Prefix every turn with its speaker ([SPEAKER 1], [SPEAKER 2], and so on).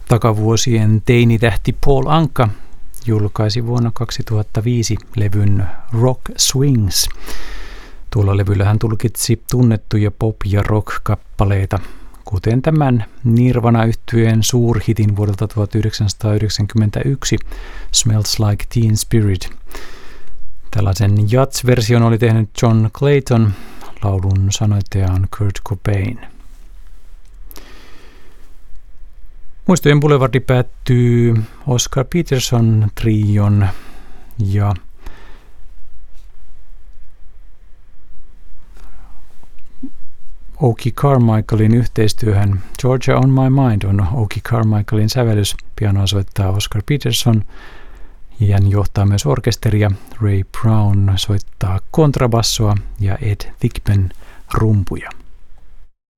[SPEAKER 1] Takavuosien teinitähti Paul Anka julkaisi vuonna 2005 levyn Rock Swings. Tuolla levyllä hän tulkitsi tunnettuja pop- ja rock-kappaleita, kuten tämän Nirvana-yhtyeen suurhitin vuodelta 1991 Smells Like Teen Spirit. Tällaisen jazz-version oli tehnyt John Clayton, laulun sanoittaja on Kurt Cobain. Muistojen Boulevardi päättyy Oscar Peterson trion ja Oki Carmichaelin yhteistyöhön. Georgia on My Mind on Oki Carmichaelin sävellys. Pianoa soittaa Oscar Peterson ja hän johtaa myös orkesteria. Ray Brown soittaa kontrabassoa ja Ed Thickman rumpuja.